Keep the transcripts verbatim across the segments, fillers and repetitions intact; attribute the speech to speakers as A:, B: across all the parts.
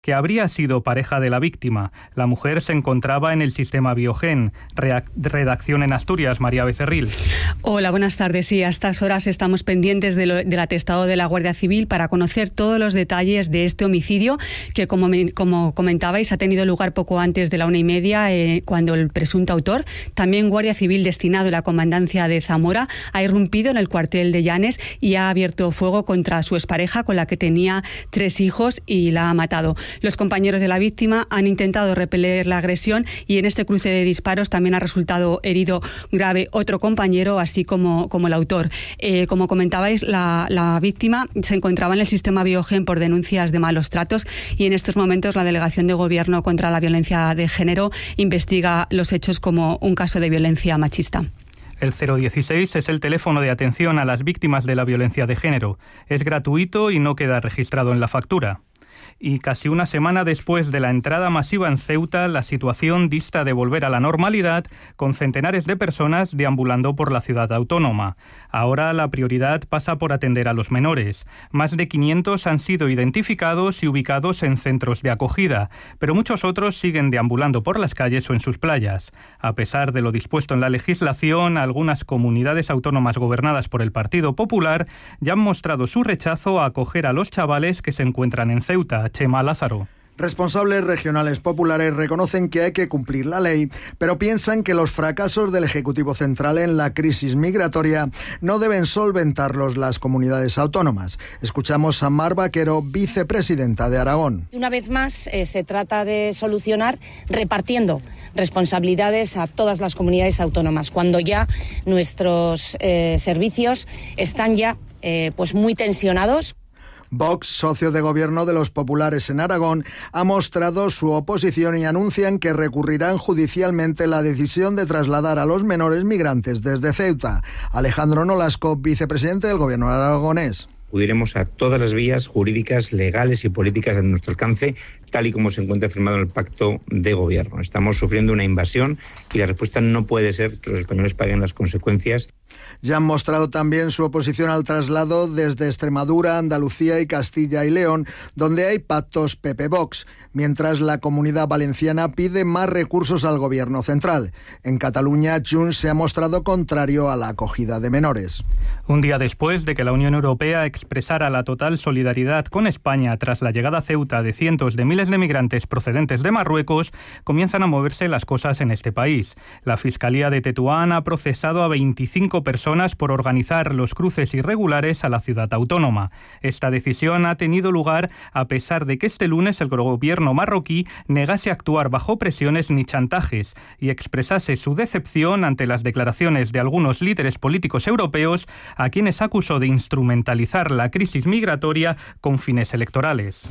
A: que habría sido pareja de la víctima. La mujer se encontraba en el sistema Biogen. Redacción en Asturias, María Becerril.
B: Hola, buenas tardes. Sí, a estas horas estamos pendientes de lo, del atestado de la Guardia Civil para conocer todos los detalles de este homicidio que, como, como comentabais, ha tenido lugar poco antes de la una y media, eh, cuando el presunto autor, también Guardia Civil destinado a la comandancia de Zamora, ha irrumpido en el cuartel de Llanes y ha abierto fuego contra su expareja, con la que tenía tres hijos, y la ha matado. Los compañeros de la víctima han intentado repeler la agresión y en este cruce de disparos también ha resultado herido grave otro compañero, así como, como el autor. Eh, como comentabais, la, la víctima se encontraba en el sistema Biogen por denuncias de malos tratos y en estos momentos la Delegación de Gobierno contra la Violencia de Género investiga los hechos como un caso de violencia machista.
A: El cero dieciséis es el teléfono de atención a las víctimas de la violencia de género. Es gratuito y no queda registrado en la factura. Y casi una semana después de la entrada masiva en Ceuta, la situación dista de volver a la normalidad, con centenares de personas deambulando por la ciudad autónoma. Ahora la prioridad pasa por atender a los menores. Más de quinientos han sido identificados y ubicados en centros de acogida, pero muchos otros siguen deambulando por las calles o en sus playas. A pesar de lo dispuesto en la legislación, algunas comunidades autónomas gobernadas por el Partido Popular ya han mostrado su rechazo a acoger a los chavales que se encuentran en Ceuta. Chema Lázaro.
C: Responsables regionales populares reconocen que hay que cumplir la ley, pero piensan que los fracasos del Ejecutivo Central en la crisis migratoria no deben solventarlos las comunidades autónomas. Escuchamos a Mar Vaquero, vicepresidenta de Aragón.
D: Una vez más, eh, se trata de solucionar repartiendo responsabilidades a todas las comunidades autónomas, cuando ya nuestros eh, servicios están ya eh, pues muy tensionados.
C: Vox, socio de gobierno de los populares en Aragón, ha mostrado su oposición y anuncian que recurrirán judicialmente la decisión de trasladar a los menores migrantes desde Ceuta. Alejandro Nolasco, vicepresidente del gobierno aragonés.
E: Acudiremos a todas las vías jurídicas, legales y políticas a nuestro alcance, tal y como se encuentra firmado en el pacto de gobierno. Estamos sufriendo una invasión y la respuesta no puede ser que los españoles paguen las consecuencias.
C: Ya han mostrado también su oposición al traslado desde Extremadura, Andalucía y Castilla y León, donde hay pactos P P-Vox, mientras la Comunidad Valenciana pide más recursos al gobierno central. En Cataluña, Junts se ha mostrado contrario a la acogida de menores.
A: Un día después de que la Unión Europea expresara la total solidaridad con España tras la llegada a Ceuta de cientos de miles de migrantes procedentes de Marruecos, comienzan a moverse las cosas en este país. La Fiscalía de Tetuán ha procesado a veinticinco personas por organizar los cruces irregulares a la ciudad autónoma. Esta decisión ha tenido lugar a pesar de que este lunes el gobierno marroquí negase actuar bajo presiones ni chantajes y expresase su decepción ante las declaraciones de algunos líderes políticos europeos a quienes acusó de instrumentalizar la crisis migratoria con fines electorales.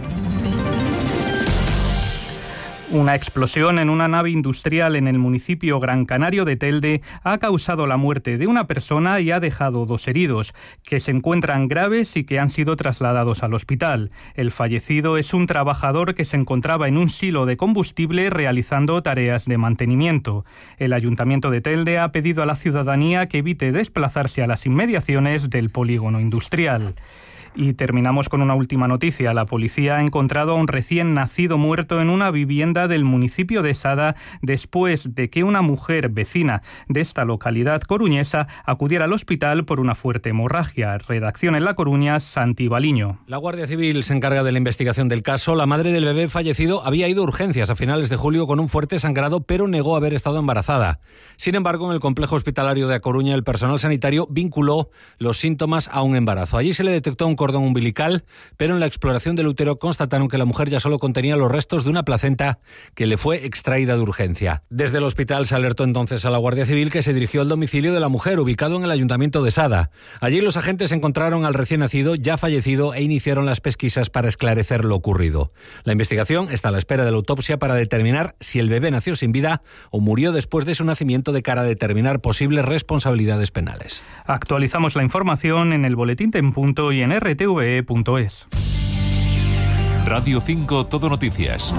A: Una explosión en una nave industrial en el municipio Gran Canario de Telde ha causado la muerte de una persona y ha dejado dos heridos, que se encuentran graves y que han sido trasladados al hospital. El fallecido es un trabajador que se encontraba en un silo de combustible realizando tareas de mantenimiento. El Ayuntamiento de Telde ha pedido a la ciudadanía que evite desplazarse a las inmediaciones del polígono industrial. Y terminamos con una última noticia. La policía ha encontrado a un recién nacido muerto en una vivienda del municipio de Sada después de que una mujer vecina de esta localidad coruñesa acudiera al hospital por una fuerte hemorragia. Redacción en La Coruña, Santi Baliño.
F: La Guardia Civil se encarga de la investigación del caso. La madre del bebé fallecido había ido a urgencias a finales de julio con un fuerte sangrado, pero negó haber estado embarazada. Sin embargo, en el complejo hospitalario de A Coruña, el personal sanitario vinculó los síntomas a un embarazo. Allí se le detectó un cordón umbilical, pero en la exploración del útero constataron que la mujer ya solo contenía los restos de una placenta que le fue extraída de urgencia. Desde el hospital se alertó entonces a la Guardia Civil, que se dirigió al domicilio de la mujer, ubicado en el Ayuntamiento de Sada. Allí los agentes encontraron al recién nacido ya fallecido e iniciaron las pesquisas para esclarecer lo ocurrido. La investigación está a la espera de la autopsia para determinar si el bebé nació sin vida o murió después de su nacimiento, de cara a determinar posibles responsabilidades penales.
A: Actualizamos la información en el Boletín en Punto y en r t v e punto es.
G: Radio cinco Todo Noticias.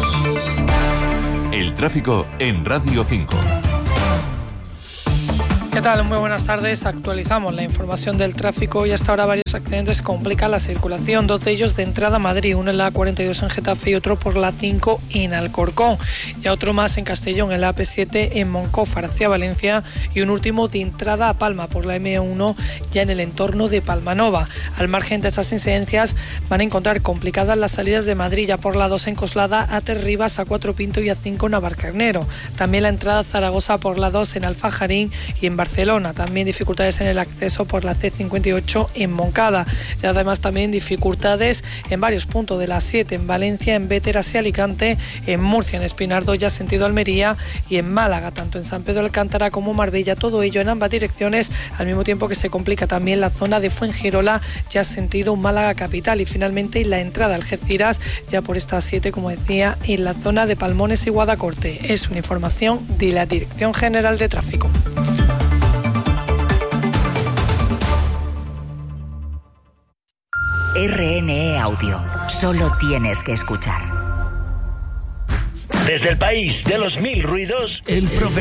G: El tráfico en Radio cinco.
H: ¿Qué tal? Muy buenas tardes. Actualizamos la información del tráfico y hasta ahora varios accidentes complican la circulación. Dos de ellos de entrada a Madrid, uno en la A cuarenta y dos en Getafe y otro por la A cinco en Alcorcón. Y otro más en Castellón, en la A P siete en Moncófar hacia Valencia y un último de entrada a Palma por la M uno ya en el entorno de Palmanova. Al margen de estas incidencias van a encontrar complicadas las salidas de Madrid ya por la dos en Coslada, A Tres Rivas, A Cuatro Pinto y A cinco en Navarcarnero. También la entrada a Zaragoza por la dos en Alfajarín y en Barcelona. También dificultades en el acceso por la C cincuenta y ocho en Moncada. Y además también dificultades en varios puntos de la siete en Valencia, en Béter hacia Alicante, en Murcia, en Espinardo ya sentido Almería y en Málaga, tanto en San Pedro de Alcántara como Marbella. Todo ello en ambas direcciones, al mismo tiempo que se complica también la zona de Fuengirola ya sentido Málaga capital. Y finalmente la entrada a Algeciras ya por esta siete, como decía, en la zona de Palmones y Guadacorte. Es una información de la Dirección General de Tráfico.
I: R N E Audio. Solo tienes que escuchar.
J: Desde el país de los mil ruidos,
K: el profesor